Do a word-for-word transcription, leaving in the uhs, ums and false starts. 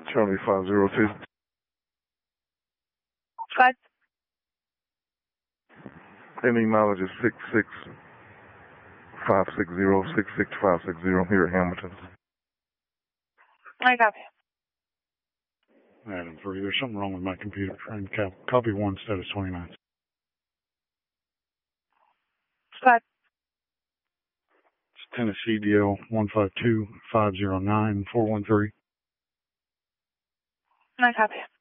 Charlie five zero two. Scott. Ending mileage is six six five six zero, six six five six zero here at Hamilton. I copy. Adam three, there's something wrong with my computer. Trying to copy one status twenty-nine. Scott. It's Tennessee D L one five two five zero nine four one three. I copy.